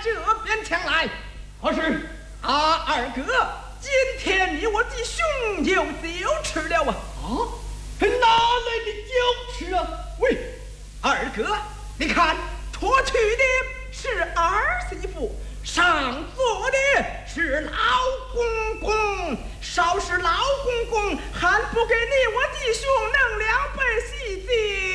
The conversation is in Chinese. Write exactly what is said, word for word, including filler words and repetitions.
这边前来。 何事？ 啊，二哥，今天你我弟兄有酒吃了啊！ 啊，哪来的酒吃啊？ 喂，二哥，你看，脱去的是儿媳妇，上座的是老公公。少是老公公，还不给你我弟兄弄两杯喜酒？